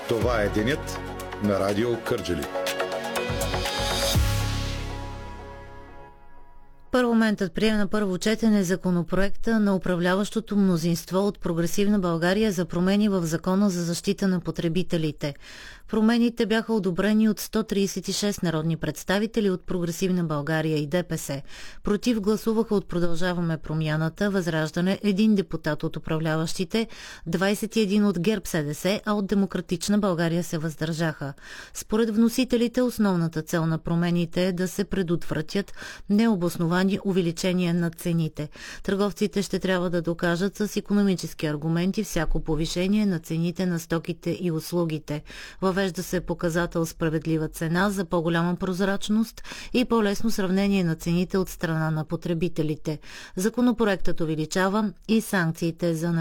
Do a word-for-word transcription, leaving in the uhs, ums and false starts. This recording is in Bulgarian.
Това е денят на Радио Кърджали. Парламентът прие на първо четене законопроекта на управляващото мнозинство от Прогресивна България за промени в Закона за защита на потребителите. Промените бяха одобрени от сто тридесет и шест народни представители от Прогресивна България и ДПС. Против гласуваха от Продължаваме промяната, Възраждане, един депутат от управляващите, двадесет и един от ГЕРБ-СДС, а от Демократична България се въздържаха. Според вносителите, основната цел на промените е да се предотвратят необосновани увеличения на цените. Търговците ще трябва да докажат с икономически аргументи всяко повишение на цените на стоките и услугите. Въвежда се показател справедлива цена за по-голяма прозрачност и по-лесно сравнение на цените от страна на потребителите. Законопроектът увеличава и санкциите за